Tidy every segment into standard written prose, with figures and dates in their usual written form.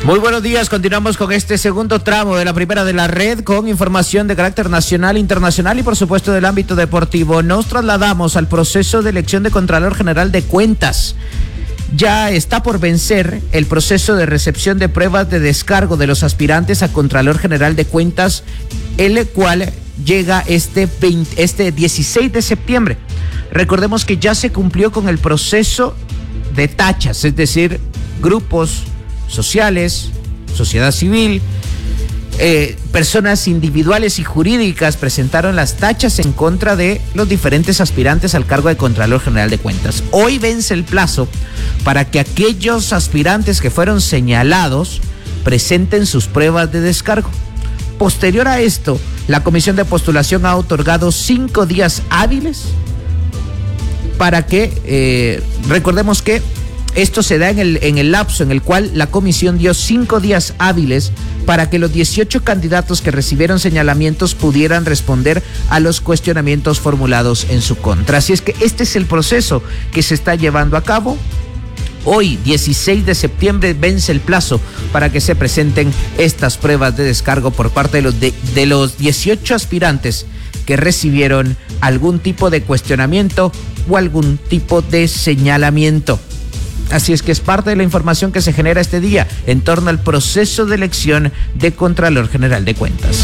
Muy buenos días, continuamos con este segundo tramo de la primera de la red con información de carácter nacional, internacional y por supuesto del ámbito deportivo. Nos trasladamos al proceso de elección de Contralor General de Cuentas. Ya está por vencer el proceso de recepción de pruebas de descargo de los aspirantes a Contralor General de Cuentas, el cual llega este 16 de septiembre. Recordemos que ya se cumplió con el proceso de tachas, es decir, grupos sociales, sociedad civil, personas individuales y jurídicas presentaron las tachas en contra de los diferentes aspirantes al cargo de Contralor General de Cuentas. Hoy vence el plazo para que aquellos aspirantes que fueron señalados presenten sus pruebas de descargo. Posterior a esto, la Comisión de Postulación ha otorgado 5 días hábiles para que, recordemos que esto se da en el lapso en el cual la comisión dio 5 días hábiles para que los 18 candidatos que recibieron señalamientos pudieran responder a los cuestionamientos formulados en su contra. Así es que este es el proceso que se está llevando a cabo. Hoy, 16 de septiembre, vence el plazo para que se presenten estas pruebas de descargo por parte de los 18 aspirantes que recibieron algún tipo de cuestionamiento o algún tipo de señalamiento. Así es que es parte de la información que se genera este día en torno al proceso de elección de Contralor General de Cuentas.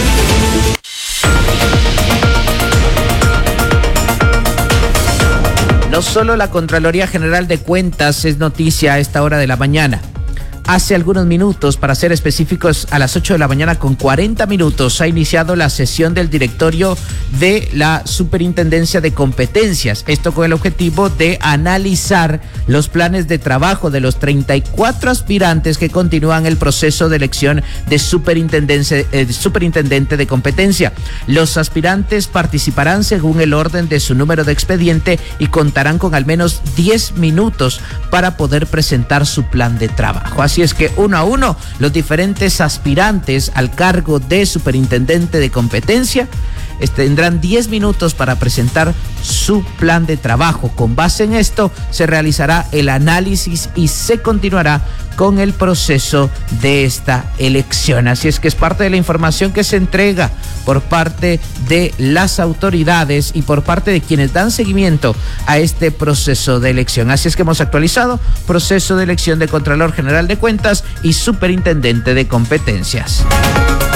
No solo la Contraloría General de Cuentas es noticia a esta hora de la mañana. Hace algunos minutos, para ser específicos, a las 8 de la mañana con 40 minutos, ha iniciado la sesión del directorio de la Superintendencia de Competencias. Esto con el objetivo de analizar los planes de trabajo de los 34 aspirantes que continúan el proceso de elección de superintendente de competencia. Los aspirantes participarán según el orden de su número de expediente y contarán con al menos 10 minutos para poder presentar su plan de trabajo. Así es que uno a uno los diferentes aspirantes al cargo de superintendente de competencia tendrán 10 minutos para presentar su plan de trabajo. Con base en esto se realizará el análisis y se continuará con el proceso de esta elección. Así es que es parte de la información que se entrega por parte de las autoridades y por parte de quienes dan seguimiento a este proceso de elección. Así es que hemos actualizado proceso de elección de Contralor General de Cuentas y Superintendente de Competencias.